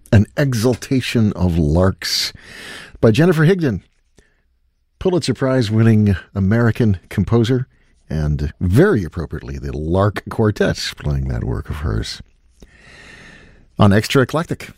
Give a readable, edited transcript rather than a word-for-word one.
An Exaltation of Larks by Jennifer Higdon, Pulitzer Prize-winning American composer, and very appropriately, the Lark Quartet playing that work of hers. On Extra Eclectic